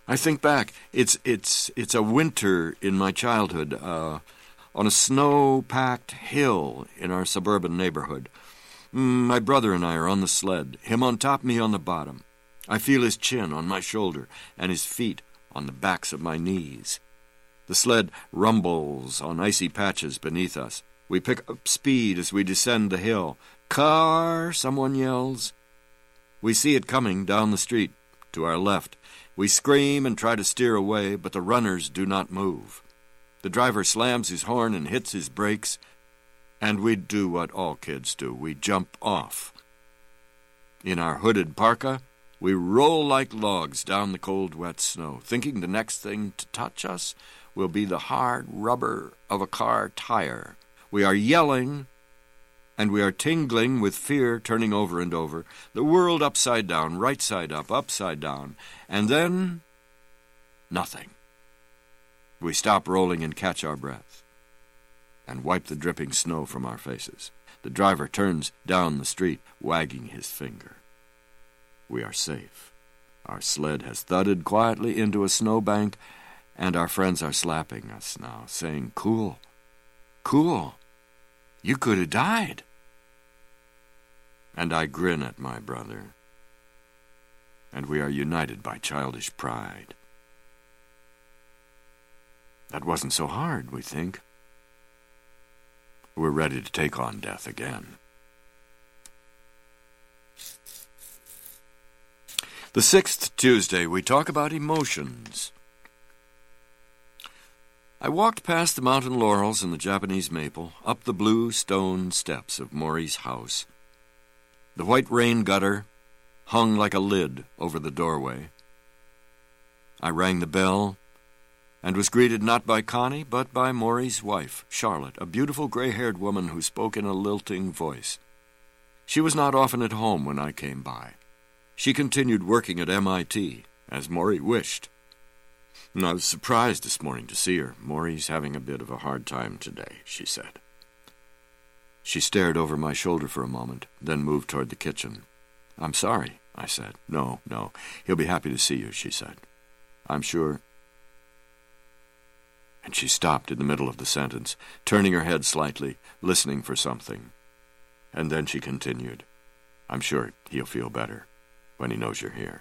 I think back. It's a winter in my childhood, on a snow-packed hill in our suburban neighborhood. My brother and I are on the sled, him on top, me on the bottom. I feel his chin on my shoulder and his feet on the backs of my knees. The sled rumbles on icy patches beneath us. We pick up speed as we descend the hill. "Car!" someone yells. We see it coming down the street to our left. We scream and try to steer away, but the runners do not move. The driver slams his horn and hits his brakes, and we do what all kids do. We jump off. In our hooded parka, we roll like logs down the cold, wet snow, thinking the next thing to touch us will be the hard rubber of a car tire. We are yelling, and we are tingling with fear, turning over and over, the world upside down, right side up, upside down, and then nothing. We stop rolling and catch our breath and wipe the dripping snow from our faces. The driver turns down the street, wagging his finger. We are safe. Our sled has thudded quietly into a snowbank, and our friends are slapping us now, saying, "Cool, cool, you could have died." And I grin at my brother, and we are united by childish pride. That wasn't so hard, we think. We're ready to take on death again. The 6th Tuesday, we talk about emotions. I walked past the mountain laurels and the Japanese maple, up the blue stone steps of Maury's house. The white rain gutter hung like a lid over the doorway. I rang the bell and was greeted not by Connie, but by Maury's wife, Charlotte, a beautiful gray-haired woman who spoke in a lilting voice. She was not often at home when I came by. She continued working at MIT, as Maury wished. And I was surprised this morning to see her. "Maury's having a bit of a hard time today," she said. She stared over my shoulder for a moment, then moved toward the kitchen. "I'm sorry," I said. No, he'll be happy to see you," she said. "I'm sure." And she stopped in the middle of the sentence, turning her head slightly, listening for something. And then she continued, "I'm sure he'll feel better when he knows you're here."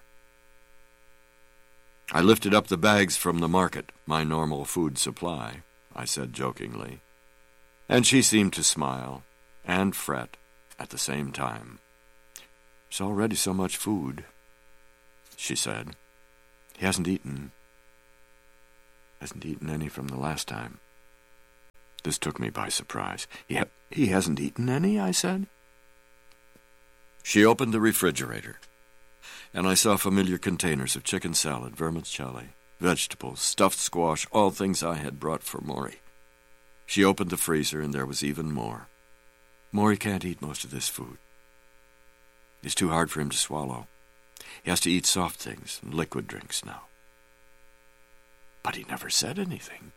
"I lifted up the bags from the market, my normal food supply," I said jokingly. And she seemed to smile and fret at the same time. "There's already so much food," she said. "He hasn't eaten any from the last time." This took me by surprise. He hasn't eaten any?" I said. She opened the refrigerator, and I saw familiar containers of chicken salad, vermicelli, vegetables, stuffed squash, all things I had brought for Maury. She opened the freezer, and there was even more. "Maury can't eat most of this food. It's too hard for him to swallow. He has to eat soft things and liquid drinks now." "But he never said anything."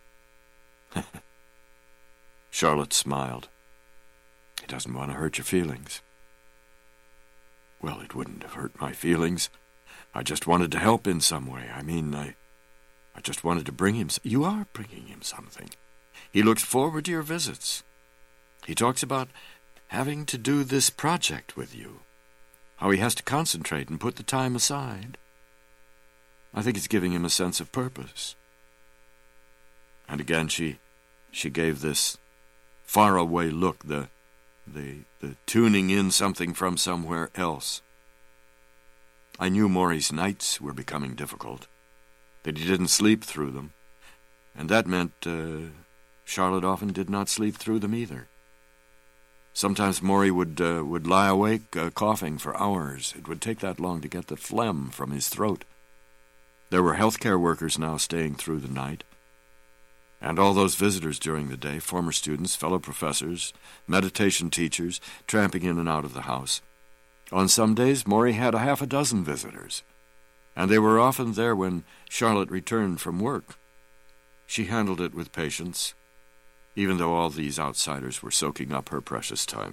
Charlotte smiled. "He doesn't want to hurt your feelings." "Well, it wouldn't have hurt my feelings. I just wanted to help in some way. I just wanted to bring him... You are bringing him something. He looks forward to your visits. He talks about having to do this project with you, how he has to concentrate and put the time aside. I think it's giving him a sense of purpose." And again she gave this faraway look, the tuning in something from somewhere else. I knew Maury's nights were becoming difficult, that he didn't sleep through them, and that meant Charlotte often did not sleep through them either. Sometimes Maury would lie awake coughing for hours. It would take that long to get the phlegm from his throat. There were healthcare workers now staying through the night, and all those visitors during the day, former students, fellow professors, meditation teachers, tramping in and out of the house. On some days, Maury had a half a dozen visitors, and they were often there when Charlotte returned from work. She handled it with patience, even though all these outsiders were soaking up her precious time.